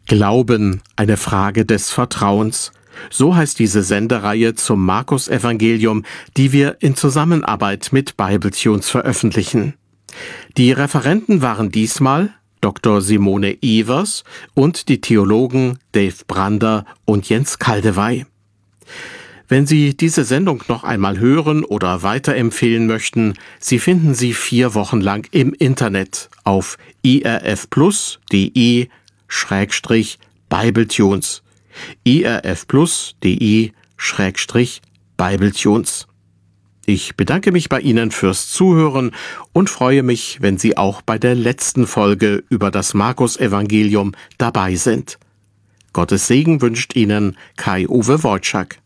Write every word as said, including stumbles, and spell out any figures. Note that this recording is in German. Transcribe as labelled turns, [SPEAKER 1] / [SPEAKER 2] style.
[SPEAKER 1] Glauben, eine Frage des Vertrauens. So heißt diese Sendereihe zum Markus-Evangelium, die wir in Zusammenarbeit mit Bibletunes veröffentlichen. Die Referenten waren diesmal Doktor Simone Evers und die Theologen Dave Brander und Jens Kaldewey. Wenn Sie diese Sendung noch einmal hören oder weiterempfehlen möchten, Sie finden sie vier Wochen lang im Internet auf i r f plus punkt d e Schrägstrich Bibletunes. i r f plus punkt d e Schrägstrich Bibletunes. Ich bedanke mich bei Ihnen fürs Zuhören und freue mich, wenn Sie auch bei der letzten Folge über das Markus-Evangelium dabei sind. Gottes Segen wünscht Ihnen Kai-Uwe Wojczak.